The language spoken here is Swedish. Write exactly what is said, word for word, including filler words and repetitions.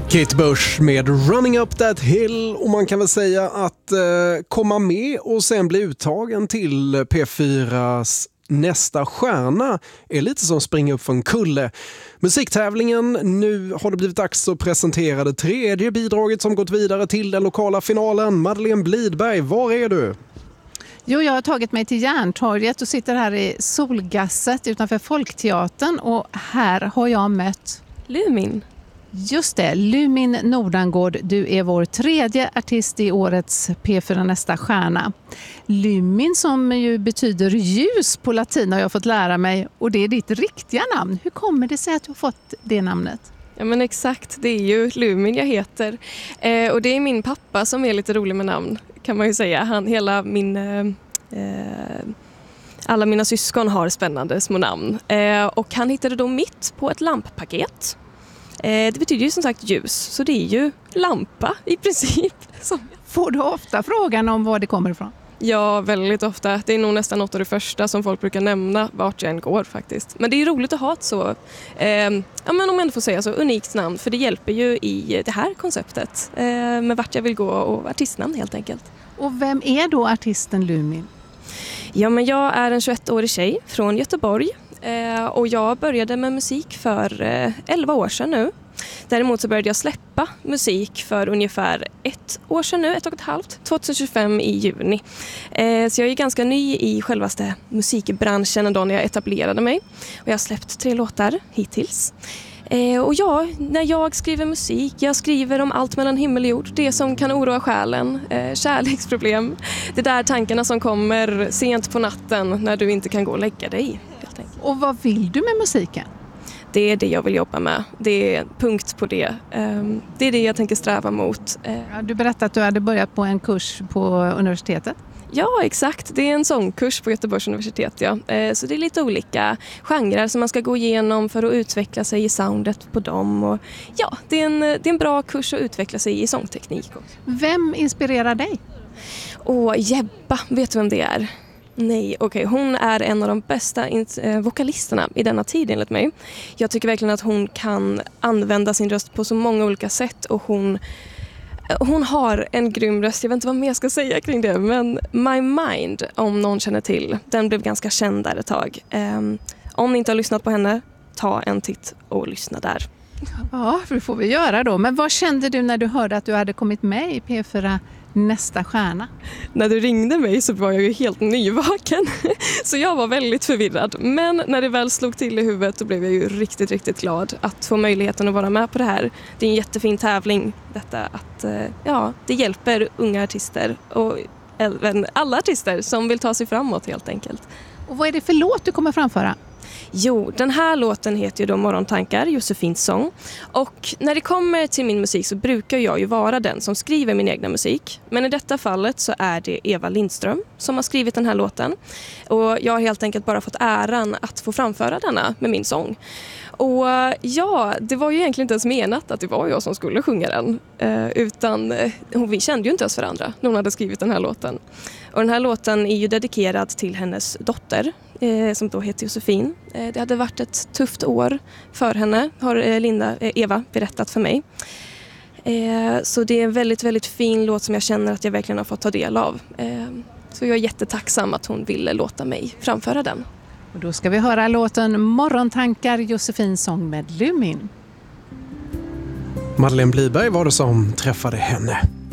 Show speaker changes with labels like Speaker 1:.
Speaker 1: Kate Bush med Running Up That Hill, och man kan väl säga att eh, komma med och sen bli uttagen till P fyras nästa stjärna är lite som springa upp för en kulle. Musiktävlingen, nu har det blivit dags att presentera det tredje bidraget som gått vidare till den lokala finalen. Madeleine Blidberg, var är du?
Speaker 2: Jo, jag har tagit mig till Järntorget och sitter här i solgasset utanför Folkteatern, och här har jag mött
Speaker 3: Lumin.
Speaker 2: Just det, Lumin Nordangård, du är vår tredje artist i årets P fyra nästa stjärna. Lumin, som ju betyder ljus på latin, har jag fått lära mig, och det är ditt riktiga namn. Hur kommer det sig att du har fått det namnet?
Speaker 3: Ja, men exakt, det är ju Lumin jag heter. Eh, och det är min pappa som är lite rolig med namn, kan man ju säga. Han, hela min... Eh, eh, alla mina syskon har spännande små namn. Eh, och han hittade då mitt på ett lamppaket. Eh, det betyder ju som sagt ljus, så det är ju lampa i princip.
Speaker 2: Får du ofta frågan om var det kommer ifrån?
Speaker 3: Ja, väldigt ofta. Det är nog nästan något av det första som folk brukar nämna vart jag än går faktiskt. Men det är roligt att ha ett så, eh, ja, men om jag får säga så, unikt namn. För det hjälper ju i det här konceptet eh, med vart jag vill gå och artistnamn helt enkelt.
Speaker 2: Och vem är då artisten Lumin?
Speaker 3: Ja, men jag är en tjugoett-årig tjej från Göteborg. Eh, och jag började med musik för eh, elva år sedan nu. Däremot så började jag släppa musik för ungefär ett år sedan nu, ett och ett halvt, tjugohundratjugofem i juni. Eh, så jag är ganska ny i självaste musikbranschen ändå när jag etablerade mig. Och jag har släppt tre låtar hittills. Eh, och ja, när jag skriver musik, jag skriver om allt mellan himmel och jord. Det som kan oroa själen, eh, kärleksproblem. Det där tankarna som kommer sent på natten när du inte kan gå och lägga dig. Helt enkelt.
Speaker 2: Och vad vill du med musiken?
Speaker 3: Det är det jag vill jobba med. Det är punkt på det. Um, det är det jag tänker sträva mot. Uh,
Speaker 2: ja, du berättade att du hade börjat på en kurs på universitetet.
Speaker 3: Ja, exakt. Det är en sångkurs på Göteborgs universitet. Ja. Uh, så det är lite olika genrer som man ska gå igenom för att utveckla sig i soundet på dem. Och, ja, det är, en, det är en bra kurs att utveckla sig i sångteknik också.
Speaker 2: Vem inspirerar dig?
Speaker 3: Åh, Jebba, vet du vem det är? Nej, okej. Okay. Hon är en av de bästa eh, vokalisterna i denna tid enligt mig. Jag tycker verkligen att hon kan använda sin röst på så många olika sätt, och hon, hon har en grym röst. Jag vet inte vad mer jag ska säga kring det, men My Mind, om någon känner till, den blev ganska känd där ett tag. Um, om ni inte har lyssnat på henne, ta en titt och lyssna där.
Speaker 2: Ja, det får vi göra då. Men vad kände du när du hörde att du hade kommit med i P fyra nästa stjärna?
Speaker 3: När du ringde mig så var jag ju helt nyvaken. Så jag var väldigt förvirrad. Men när det väl slog till i huvudet så blev jag ju riktigt, riktigt glad att få möjligheten att vara med på det här. Det är en jättefin tävling detta att ja, det hjälper unga artister och även alla artister som vill ta sig framåt helt enkelt.
Speaker 2: Och vad är det för låt du kommer framföra?
Speaker 3: Jo, den här låten heter ju då Morgontankar, Josefins sång. Och när det kommer till min musik så brukar jag ju vara den som skriver min egna musik. Men i detta fallet så är det Eva Lindström som har skrivit den här låten. Och jag har helt enkelt bara fått äran att få framföra denna med min sång. Och ja, det var ju egentligen inte ens menat att det var jag som skulle sjunga den. Eh, utan eh, vi kände ju inte ens varandra när hon hade skrivit den här låten. Och den här låten är ju dedikerad till hennes dotter eh, som då heter Josefin. Eh, det hade varit ett tufft år för henne, har eh, Linda, eh, Eva berättat för mig. Eh, så det är en väldigt, väldigt fin låt som jag känner att jag verkligen har fått ta del av. Eh, så jag är jättetacksam att hon ville låta mig framföra den.
Speaker 2: Och då ska vi höra låten Morgontankar, Josefins sång med Lumin.
Speaker 1: Madeleine Blidberg var det som träffade henne.